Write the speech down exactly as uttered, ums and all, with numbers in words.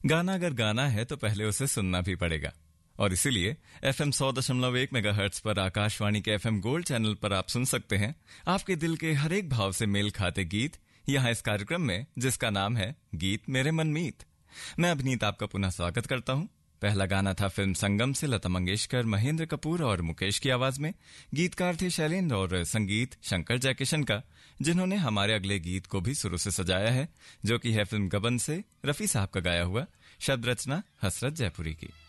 गाना अगर गाना है तो पहले उसे सुनना भी पड़ेगा, और इसीलिए एफएम सौ दशमलव एक मेगाहर्ट्ज पर आकाशवाणी के एफएम गोल्ड चैनल पर आप सुन सकते हैं आपके दिल के हर एक भाव से मेल खाते गीत यहाँ इस कार्यक्रम में, जिसका नाम है गीत मेरे मनमीत। मैं अभिनीत आपका पुनः स्वागत करता हूँ। पहला गाना था फिल्म संगम से लता मंगेशकर, महेंद्र कपूर और मुकेश की आवाज में। गीतकार थे शैलेंद्र और संगीत शंकर जयकिशन का, जिन्होंने हमारे अगले गीत को भी सुरों से सजाया है, जो कि है फिल्म गबन से रफी साहब का गाया हुआ, शब्द रचना हसरत जयपुरी की।